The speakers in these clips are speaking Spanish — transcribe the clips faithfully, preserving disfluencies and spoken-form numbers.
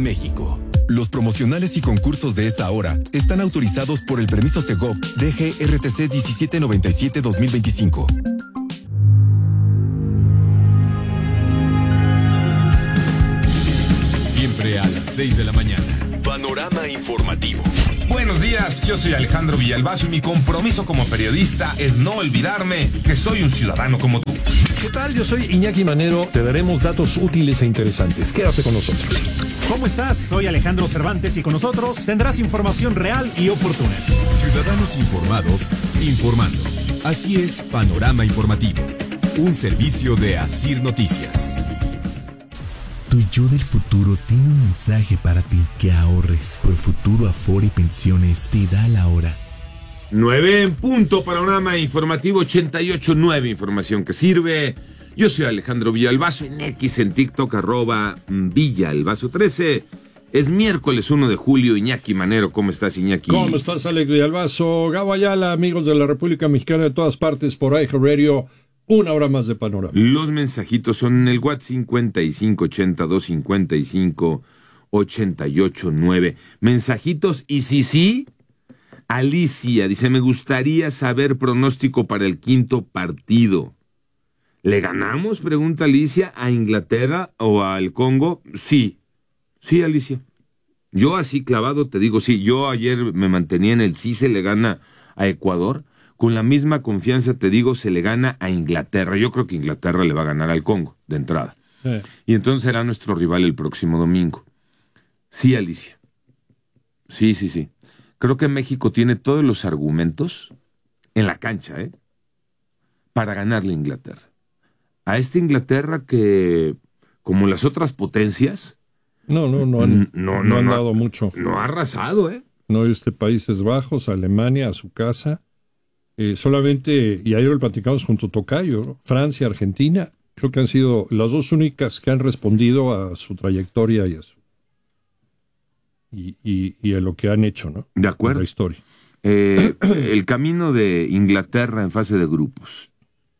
México. Los promocionales y concursos de esta hora están autorizados por el permiso Segov D G R T C diecisiete noventa y siete dos mil veinticinco. Siempre a las seis de la mañana. Panorama informativo. Buenos días, yo soy Alejandro Villalbazo y mi compromiso como periodista es no olvidarme que soy un ciudadano como tú. ¿Qué tal? Yo soy Iñaki Manero. Te daremos datos útiles e interesantes. Quédate con nosotros. ¿Cómo estás? Soy Alejandro Cervantes y con nosotros tendrás información real y oportuna. Ciudadanos informados, informando. Así es Panorama Informativo, un servicio de Asir Noticias. Tu yo del futuro tiene un mensaje para ti: que ahorres. Profuturo Afore y Pensiones te da la hora. nueve en punto, Panorama Informativo ochenta y ocho punto nueve, información que sirve. Yo soy Alejandro Villalbazo, en X, en TikTok, arroba Villalbazo trece. Es miércoles uno de julio. Iñaki Manero, ¿cómo estás, Iñaki? ¿Cómo estás, Alex Villalbazo? Gabo Ayala, amigos de la República Mexicana de todas partes, por iHeartRadio. Una hora más de Panorama. Los mensajitos son en el WhatsApp cincuenta y cinco ochenta dos cincuenta y cinco ochenta y ocho nueve. Mensajitos, y sí, sí. Alicia dice: me gustaría saber pronóstico para el quinto partido. ¿Le ganamos, pregunta Alicia, a Inglaterra o al Congo? Sí, sí, Alicia. Yo así clavado te digo sí. Yo ayer me mantenía en el sí se le gana a Ecuador. Con la misma confianza te digo, se le gana a Inglaterra. Yo creo que Inglaterra le va a ganar al Congo, de entrada. Eh. Y entonces será nuestro rival el próximo domingo. Sí, Alicia. Sí, sí, sí. Creo que México tiene todos los argumentos en la cancha, ¿eh? Para ganarle a Inglaterra. A esta Inglaterra que, como las otras potencias... No, no, no han, no, no, no han no, dado mucho. No ha arrasado, ¿eh? No, este Países Bajos, Alemania, a su casa... Eh, solamente, y ayer lo platicamos junto a Tocayo, ¿no? Francia, Argentina, creo que han sido las dos únicas que han respondido a su trayectoria y a su y, y, y a lo que han hecho, ¿no? De acuerdo. La historia. Eh, el camino de Inglaterra en fase de grupos.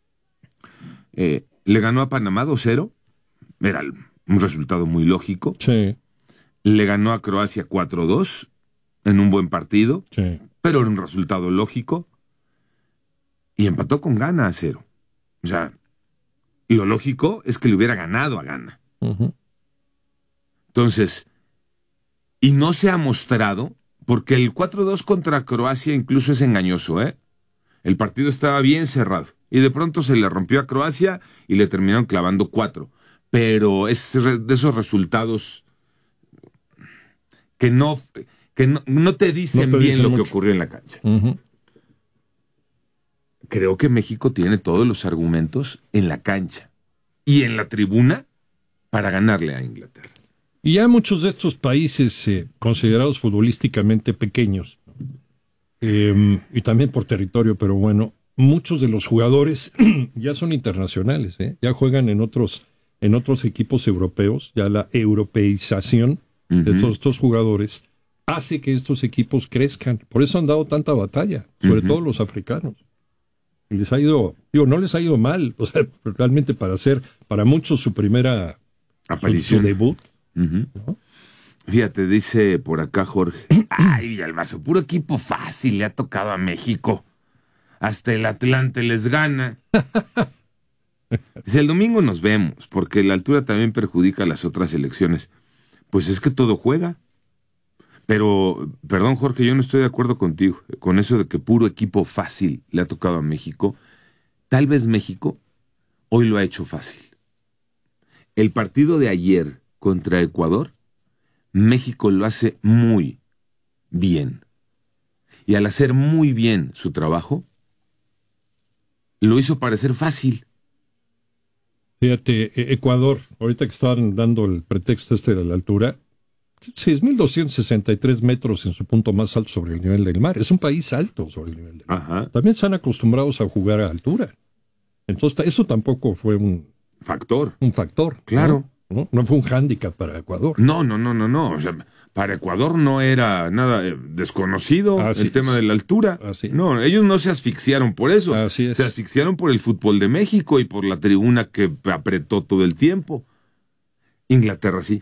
Eh, le ganó a Panamá dos cero, era un resultado muy lógico. Sí. Le ganó a Croacia cuatro dos en un buen partido, sí. Pero era un resultado lógico. Y empató con Ghana a cero. O sea, lo lógico es que le hubiera ganado a Ghana. Uh-huh. Entonces, y no se ha mostrado, porque el cuatro dos contra Croacia incluso es engañoso, ¿eh? El partido estaba bien cerrado. Y de pronto se le rompió a Croacia y le terminaron clavando cuatro. Pero es de esos resultados que no, que no, no te dicen no te bien dicen lo mucho. Que ocurrió en la cancha. Uh-huh. Creo que México tiene todos los argumentos en la cancha y en la tribuna para ganarle a Inglaterra. Y ya muchos de estos países eh, considerados futbolísticamente pequeños, eh, y también por territorio, pero bueno, muchos de los jugadores ya son internacionales, ¿eh? Ya juegan en otros, en otros equipos europeos. Ya la europeización uh-huh. de todos estos jugadores hace que estos equipos crezcan. Por eso han dado tanta batalla, sobre uh-huh. todo los africanos. Y les ha ido, digo, no les ha ido mal, o sea, realmente para hacer, para muchos su primera aparición, su, su debut. Uh-huh. ¿No? Fíjate, dice por acá Jorge, ay, Villalbazo, puro equipo fácil le ha tocado a México. Hasta el Atlante les gana. Dice, el domingo nos vemos, porque la altura también perjudica a las otras selecciones. Pues es que todo juega. Pero, perdón Jorge, yo no estoy de acuerdo contigo, con eso de que puro equipo fácil le ha tocado a México. Tal vez México hoy lo ha hecho fácil. El partido de ayer contra Ecuador, México lo hace muy bien. Y al hacer muy bien su trabajo, lo hizo parecer fácil. Fíjate, Ecuador, ahorita que estaban dando el pretexto este de la altura, seis mil doscientos sesenta y tres metros en su punto más alto sobre el nivel del mar. Es un país alto sobre el nivel del mar. Ajá. También están acostumbrados a jugar a altura. Entonces, eso tampoco fue un factor. Un factor. Claro. ¿no? ¿No? No fue un hándicap para Ecuador. No, no, no, no, no. O sea, para Ecuador no era nada eh, desconocido Así el es. tema de la altura. Así no, ellos no se asfixiaron por eso. Así es. Se asfixiaron por el fútbol de México y por la tribuna que apretó todo el tiempo. Inglaterra sí.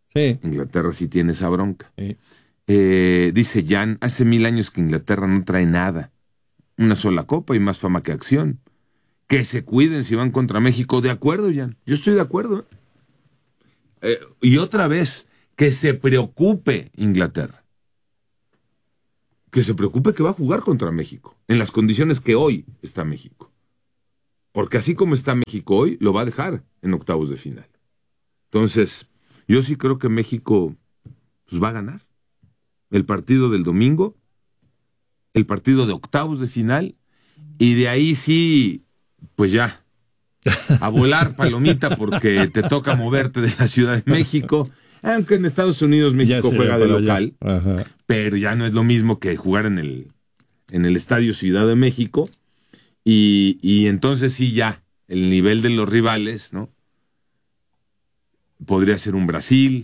Sí. Inglaterra sí tiene esa bronca. Sí. Eh, dice Jan, hace mil años que Inglaterra no trae nada. Una sola copa y más fama que acción. Que se cuiden si van contra México. De acuerdo, Jan. Yo estoy de acuerdo. Eh, y otra vez, que se preocupe Inglaterra. Que se preocupe que va a jugar contra México. En las condiciones que hoy está México. Porque así como está México hoy, lo va a dejar en octavos de final. Entonces, yo sí creo que México pues, va a ganar. El partido del domingo, el partido de octavos de final, y de ahí sí, pues ya, a volar palomita porque te toca moverte de la Ciudad de México, aunque en Estados Unidos México juega de local, pero ya no es lo mismo que jugar en el, en el Estadio Ciudad de México, y, y entonces sí ya, el nivel de los rivales, ¿no? Podría ser un Brasil,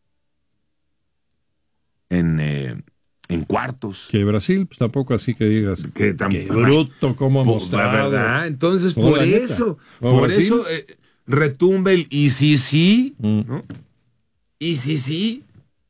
en, eh, en cuartos. Que Brasil, pues tampoco así que digas. Que tan, qué bruto, cómo ha mostrado. ¿Verdad? Entonces, no, por eso, por Brasil? eso eh, retumba el y sí, sí, mm. ¿no? Y sí, sí.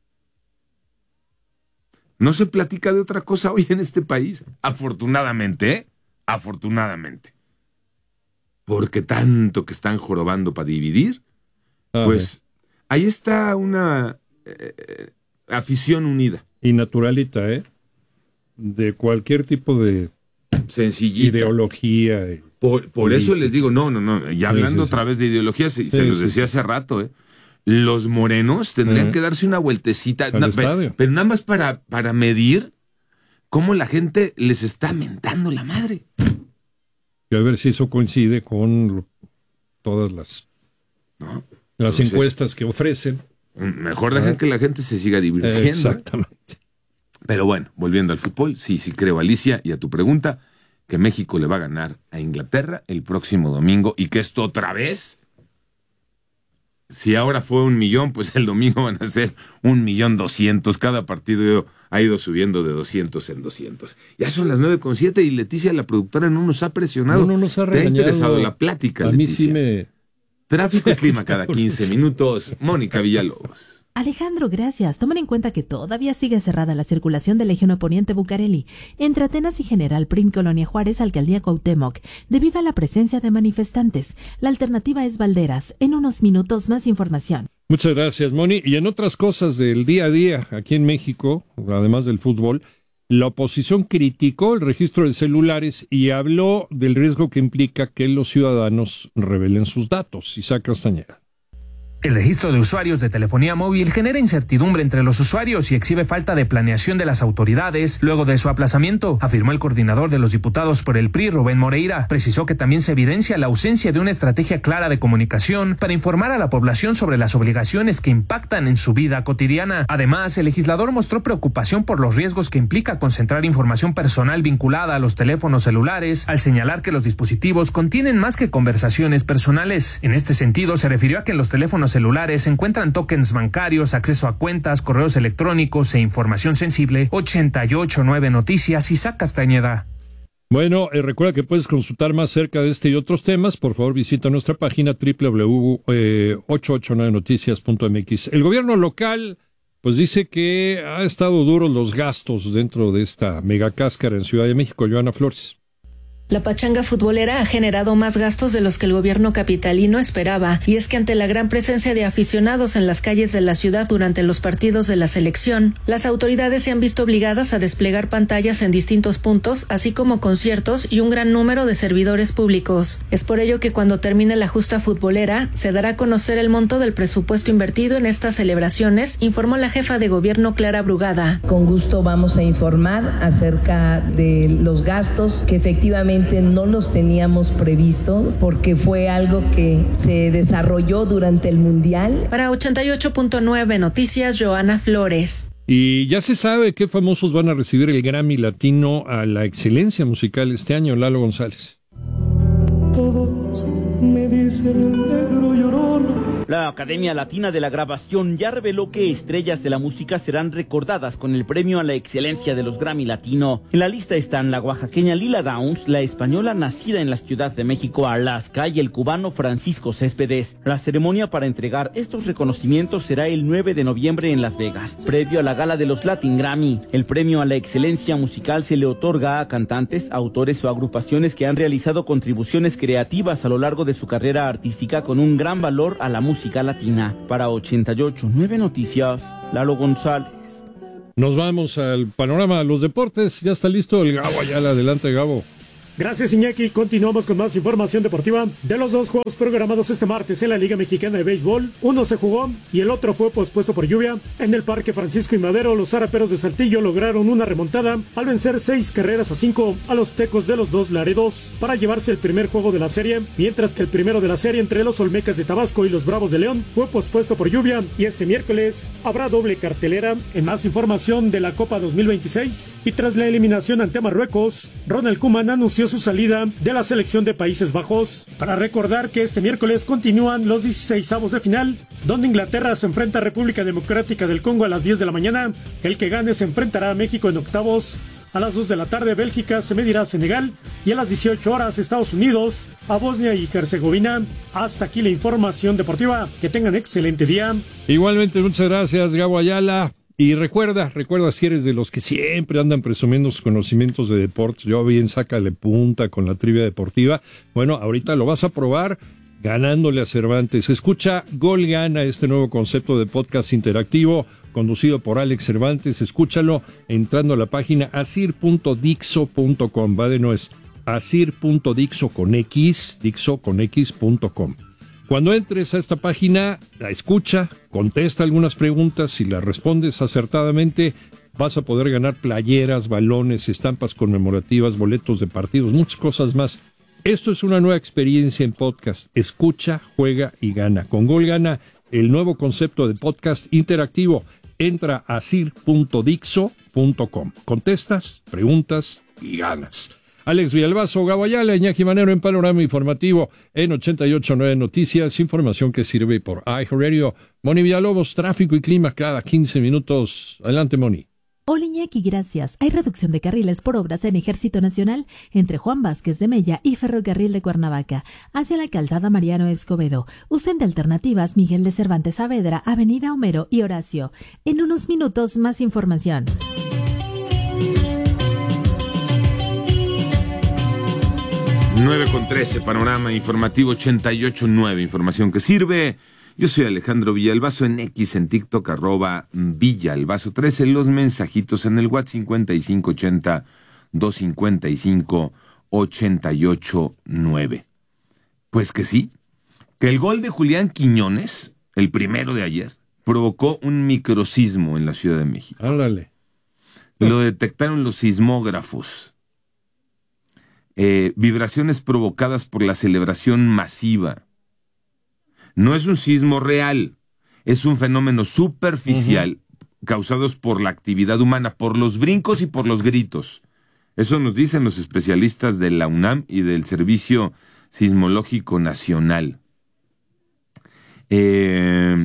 No se platica de otra cosa hoy en este país. Afortunadamente, ¿eh? Afortunadamente. Porque tanto que están jorobando para dividir, ah, pues eh. ahí está una... Eh, afición unida. Y naturalita, ¿eh? De cualquier tipo de sencillita ideología. Por, por eso les digo, no, no, no, ya hablando sí, sí, otra sí. vez de ideología, se, sí, se los decía sí. hace rato, ¿eh? Los morenos tendrían uh-huh. que darse una vueltecita, na, pero, pero nada más para, para medir cómo la gente les está mentando la madre. Y a ver si eso coincide con todas las, ¿no? las Entonces, encuestas que ofrecen. Mejor dejen que la gente se siga divirtiendo. Exactamente. Pero bueno, volviendo al fútbol, sí, sí creo, Alicia, y a tu pregunta, que México le va a ganar a Inglaterra el próximo domingo y que esto otra vez, si ahora fue un millón, pues el domingo van a ser un millón doscientos. Cada partido ha ido subiendo de doscientos en doscientos. Ya son las nueve con siete y Leticia, la productora, no nos ha presionado. No, no nos ha regañado. ¿Te ha interesado la plática, a Leticia? A mí sí me... Tráfico y clima cada quince minutos. Mónica Villalobos. Alejandro, gracias. Tomen en cuenta que todavía sigue cerrada la circulación del Eje uno Poniente Bucareli entre Atenas y General Prim Colonia Juárez, Alcaldía Cuauhtémoc, debido a la presencia de manifestantes. La alternativa es Valderas. En unos minutos más información. Muchas gracias, Moni. Y en otras cosas del día a día aquí en México, además del fútbol, la oposición criticó el registro de celulares y habló del riesgo que implica que los ciudadanos revelen sus datos. Isaac Castañeda. El registro de usuarios de telefonía móvil genera incertidumbre entre los usuarios y exhibe falta de planeación de las autoridades luego de su aplazamiento, afirmó el coordinador de los diputados por el P R I, Rubén Moreira. Precisó que también se evidencia la ausencia de una estrategia clara de comunicación para informar a la población sobre las obligaciones que impactan en su vida cotidiana. Además, el legislador mostró preocupación por los riesgos que implica concentrar información personal vinculada a los teléfonos celulares, al señalar que los dispositivos contienen más que conversaciones personales. En este sentido, se refirió a que en los teléfonos celulares se encuentran tokens bancarios, acceso a cuentas, correos electrónicos e información sensible. ochenta y ocho punto nueve Noticias, Isaac Castañeda. Bueno, eh, recuerda que puedes consultar más cerca de este y otros temas. Por favor, visita nuestra página doble u doble u doble u punto ochocientos ochenta y nueve noticias punto m x. El gobierno local pues dice que ha estado duros los gastos dentro de esta megacáscara en Ciudad de México. Joana Flores. La pachanga futbolera ha generado más gastos de los que el gobierno capitalino esperaba, y es que ante la gran presencia de aficionados en las calles de la ciudad durante los partidos de la selección, las autoridades se han visto obligadas a desplegar pantallas en distintos puntos, así como conciertos y un gran número de servidores públicos. Es por ello que cuando termine la justa futbolera, se dará a conocer el monto del presupuesto invertido en estas celebraciones, informó la jefa de gobierno Clara Brugada. Con gusto vamos a informar acerca de los gastos que efectivamente no los teníamos previsto porque fue algo que se desarrolló durante el Mundial. Para ochenta y ocho punto nueve Noticias, Joana Flores. Y ya se sabe qué famosos van a recibir el Grammy Latino a la excelencia musical este año. Lalo González. Todos me dicen el negro llorón. La Academia Latina de la Grabación ya reveló que estrellas de la música serán recordadas con el premio a la excelencia de los Grammy Latino. En la lista están la oaxaqueña Lila Downs, la española nacida en la Ciudad de México, Alaska, y el cubano Francisco Céspedes. La ceremonia para entregar estos reconocimientos será el nueve de noviembre en Las Vegas, previo a la gala de los Latin Grammy. El premio a la excelencia musical se le otorga a cantantes, autores o agrupaciones que han realizado contribuciones creativas a lo largo de su carrera artística con un gran valor a la música latina. Para ochenta y ocho punto nueve Noticias, Lalo González. Nos vamos al panorama de los deportes. Ya está listo el Gabo Ayala. Adelante, Gabo. Gracias, Iñaki. Continuamos con más información deportiva. De los dos juegos programados este martes en la Liga Mexicana de Béisbol, uno se jugó y el otro fue pospuesto por lluvia. En el Parque Francisco y Madero, los zaraperos de Saltillo lograron una remontada al vencer seis carreras a cinco a los Tecos de los Dos Laredos para llevarse el primer juego de la serie, mientras que el primero de la serie entre los Olmecas de Tabasco y los Bravos de León fue pospuesto por lluvia, y este miércoles habrá doble cartelera. En más información de la Copa dos mil veintiséis, y tras la eliminación ante Marruecos, Ronald Koeman anunció su salida de la selección de Países Bajos. Para recordar que este miércoles continúan los dieciseisavos de final, donde Inglaterra se enfrenta a República Democrática del Congo a las diez de la mañana. El que gane se enfrentará a México en octavos. A las dos de la tarde, Bélgica se medirá a Senegal, y a las dieciocho horas, Estados Unidos a Bosnia y Herzegovina. Hasta aquí la información deportiva. Que tengan excelente día. Igualmente, muchas gracias, Gabo Ayala. Y recuerda, recuerda si eres de los que siempre andan presumiendo sus conocimientos de deportes, yo bien sácale punta con la trivia deportiva. Bueno, ahorita lo vas a probar ganándole a Cervantes. Escucha Gol Gana, este nuevo concepto de podcast interactivo conducido por Alex Cervantes. Escúchalo entrando a la página asir punto dixo punto com. Va de nuevo, es asir punto dixo con X, dixo con X punto com. Cuando entres a esta página, la escucha, contesta algunas preguntas. Si las respondes acertadamente, vas a poder ganar playeras, balones, estampas conmemorativas, boletos de partidos, muchas cosas más. Esto es una nueva experiencia en podcast. Escucha, juega y gana. Con Gol Gana, el nuevo concepto de podcast interactivo. Entra a asir punto dixo punto com. Contestas, preguntas y ganas. Alex Villalbazo, Gabo Ayala, Iñaki Manero en Panorama Informativo en ochenta y ocho punto nueve Noticias, información que sirve por iHeartRadio. Moni Villalobos, tráfico y clima cada quince minutos. Adelante, Moni. Hola, Iñaki, gracias. Hay reducción de carriles por obras en Ejército Nacional entre Juan Vázquez de Mella y Ferrocarril de Cuernavaca, hacia la calzada Mariano Escobedo. Usen de alternativas Miguel de Cervantes Saavedra, Avenida Homero y Horacio. En unos minutos, más información. nueve con trece, Panorama Informativo ochenta y ocho punto nueve, información que sirve. Yo soy Alejandro Villalbazo, en X, en TikTok, arroba Villalbazo trece, los mensajitos en el WhatsApp cincuenta y cinco ochenta, doscientos cincuenta y cinco, ochenta y ocho nueve. Pues que sí, que el gol de Julián Quiñones, el primero de ayer, provocó un microsismo en la Ciudad de México. Ándale. Lo detectaron los sismógrafos. Eh, vibraciones provocadas por la celebración masiva. No es un sismo real, es un fenómeno superficial uh-huh. causados por la actividad humana, por los brincos y por los gritos. Eso nos dicen los especialistas de la UNAM y del Servicio Sismológico Nacional. Eh,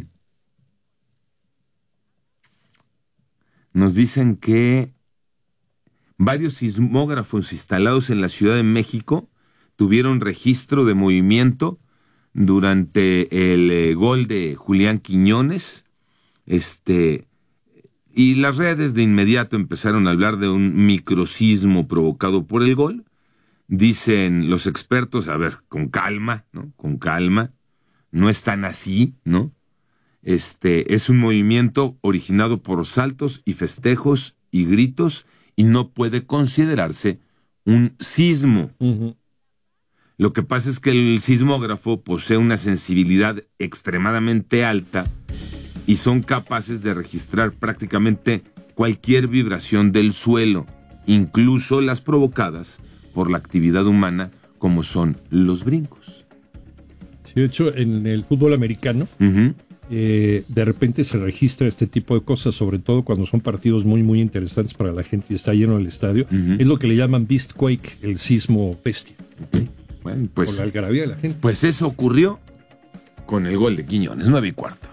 nos dicen que varios sismógrafos instalados en la Ciudad de México tuvieron registro de movimiento durante el eh, gol de Julián Quiñones, este, y las redes de inmediato empezaron a hablar de un microsismo provocado por el gol. Dicen los expertos, a ver, con calma, ¿no? Con calma, no es tan así, ¿no? Este, es un movimiento originado por saltos y festejos y gritos, y no puede considerarse un sismo. Uh-huh. Lo que pasa es que el sismógrafo posee una sensibilidad extremadamente alta y son capaces de registrar prácticamente cualquier vibración del suelo, incluso las provocadas por la actividad humana, como son los brincos. Sí, de hecho, en el fútbol americano, uh-huh. Eh, de repente se registra este tipo de cosas, sobre todo cuando son partidos muy muy interesantes para la gente y está lleno el estadio. Uh-huh. Es lo que le llaman Beastquake, el sismo bestia. Okay. Bueno, pues, por la algarabía de la gente. Pues eso ocurrió con el gol de Quiñones, nueve y cuarto.